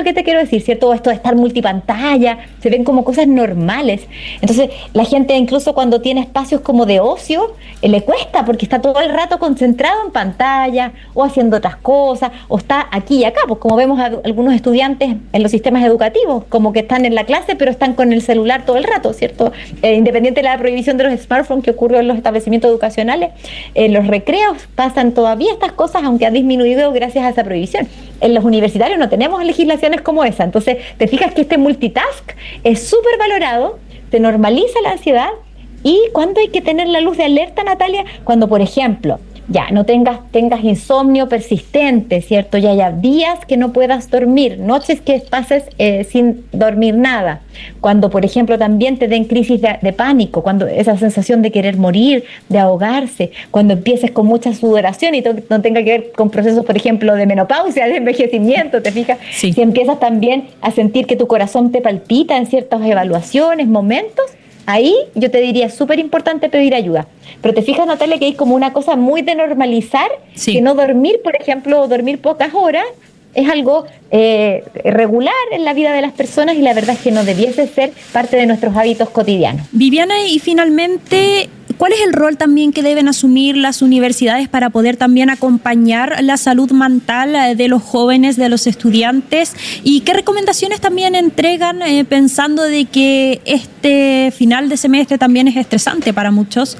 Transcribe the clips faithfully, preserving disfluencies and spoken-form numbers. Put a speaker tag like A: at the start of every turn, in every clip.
A: que te quiero decir, ¿cierto? Esto de estar multipantalla, se ven como cosas normales. Entonces, la gente incluso cuando tiene espacios como de ocio, eh, le cuesta porque está todo el rato concentrado en pantalla o haciendo otras cosas, o está aquí y acá, pues como vemos a algunos estudiantes en los sistemas educativos, como que están en la clase, pero están con el celular todo el rato, ¿cierto? Eh, independiente de la prohibición de los smartphones que ocurrió en los establecimientos educacionales, en los recreos pasan todavía estas cosas, aunque ha disminuido gracias a esa prohibición. En los universitarios no tenemos legislaciones como esa, entonces te fijas que este multitask es súper valorado, te normaliza la ansiedad. Y cuando hay que tener la luz de alerta, Natalia, cuando por ejemplo ya no tengas tengas insomnio persistente, ¿cierto? Ya haya días que no puedas dormir, noches que pases eh, sin dormir nada. Cuando, por ejemplo, también te den crisis de, de pánico, cuando esa sensación de querer morir, de ahogarse, cuando empieces con mucha sudoración y to- no tenga que ver con procesos, por ejemplo, de menopausia, de envejecimiento, ¿te fijas?
B: Sí.
A: Si empiezas también a sentir que tu corazón te palpita en ciertas evaluaciones, momentos, ahí yo te diría, es súper importante pedir ayuda. Pero te fijas, Natalia, que hay como una cosa muy de normalizar,
B: sí.
A: que no dormir, por ejemplo, o dormir pocas horas, es algo eh, regular en la vida de las personas y la verdad es que no debiese ser parte de nuestros hábitos cotidianos.
B: Viviana, y finalmente, ¿cuál es el rol también que deben asumir las universidades para poder también acompañar la salud mental de los jóvenes, de los estudiantes? ¿Y qué recomendaciones también entregan eh, pensando de que este final de semestre también es estresante para muchos?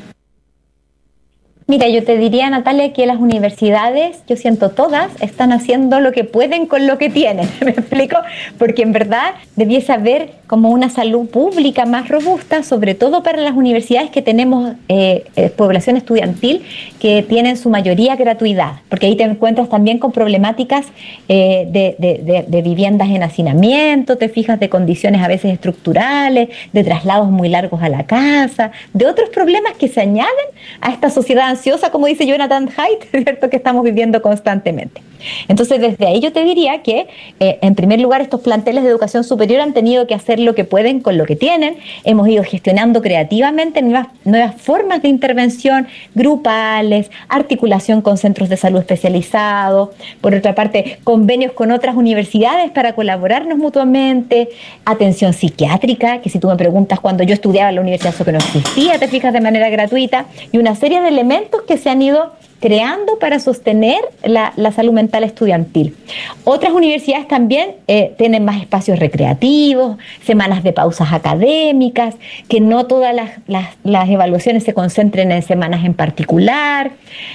A: Mira, yo te diría, Natalia, que las universidades, yo siento todas, están haciendo lo que pueden con lo que tienen, ¿me explico? Porque en verdad debiese haber como una salud pública más robusta, sobre todo para las universidades que tenemos eh, eh, población estudiantil que tienen su mayoría gratuidad, porque ahí te encuentras también con problemáticas eh, de, de, de, de viviendas en hacinamiento, te fijas, de condiciones a veces estructurales, de traslados muy largos a la casa, de otros problemas que se añaden a esta sociedad ansiosa, como dice Jonathan Haidt, ¿cierto?, que estamos viviendo constantemente. Entonces, desde ahí yo te diría que, eh, en primer lugar, estos planteles de educación superior han tenido que hacer lo que pueden con lo que tienen. Hemos ido gestionando creativamente nuevas, nuevas formas de intervención grupales, articulación con centros de salud especializados, por otra parte, convenios con otras universidades para colaborarnos mutuamente, atención psiquiátrica, que si tú me preguntas, cuando yo estudiaba en la universidad eso que no existía, te fijas, de manera gratuita, y una serie de elementos que se han ido creando para sostener la, la salud mental estudiantil. Otras universidades también eh, tienen más espacios recreativos, semanas de pausas académicas, que no todas las, las, las evaluaciones se concentren en semanas en particular,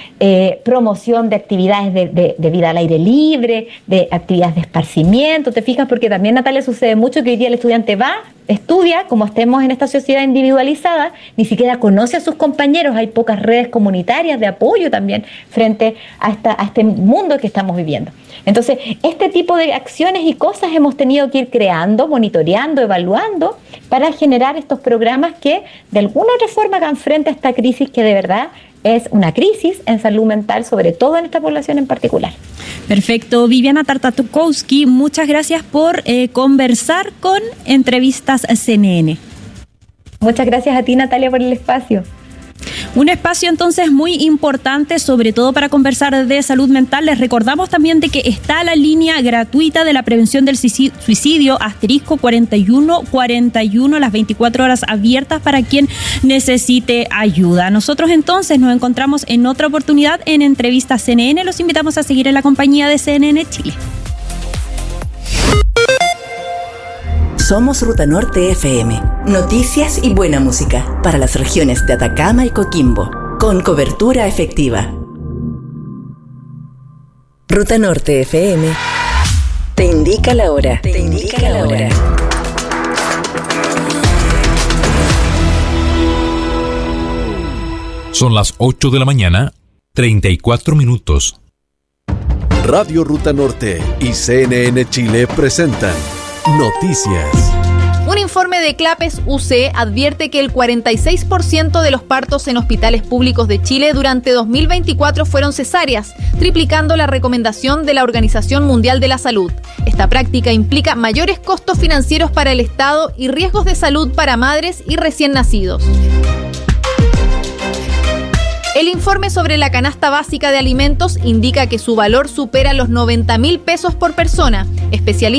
A: eh, promoción de actividades de, de, de vida al aire libre, de actividades de esparcimiento, ¿te fijas? Porque también, Natalia, sucede mucho que hoy día el estudiante va, estudia, como estemos en esta sociedad individualizada, ni siquiera conoce a sus compañeros, hay pocas redes comunitarias de apoyo también frente a, esta, a este mundo que estamos viviendo. Entonces, este tipo de acciones y cosas hemos tenido que ir creando, monitoreando, evaluando, para generar estos programas que de alguna otra forma hagan frente a esta crisis que de verdad es una crisis en salud mental, sobre todo en esta población en particular.
B: Perfecto. Viviana Tartatukowski, muchas gracias por eh, conversar con Entrevistas C N N.
A: Muchas gracias a ti, Natalia, por el espacio.
B: Un espacio entonces muy importante, sobre todo para conversar de salud mental. Les recordamos también de que está la línea gratuita de la prevención del suicidio, asterisco cuarenta y uno cuarenta y uno, las veinticuatro horas abiertas para quien necesite ayuda. Nosotros entonces nos encontramos en otra oportunidad en Entrevistas C N N. Los invitamos a seguir en la compañía de C N N Chile.
C: Somos Ruta Norte F M. Noticias y buena música para las regiones de Atacama y Coquimbo, con cobertura efectiva. Ruta Norte F M te indica la hora. Te indica la hora.
D: Son las ocho de la mañana, treinta y cuatro minutos.
E: Radio Ruta Norte y C N N Chile presentan Noticias.
F: Un informe de CLAPES U C advierte que el cuarenta y seis por ciento de los partos en hospitales públicos de Chile durante dos mil veinticuatro fueron cesáreas, triplicando la recomendación de la Organización Mundial de la Salud. Esta práctica implica mayores costos financieros para el Estado y riesgos de salud para madres y recién nacidos. El informe sobre la canasta básica de alimentos indica que su valor supera los noventa mil pesos por persona. Especialistas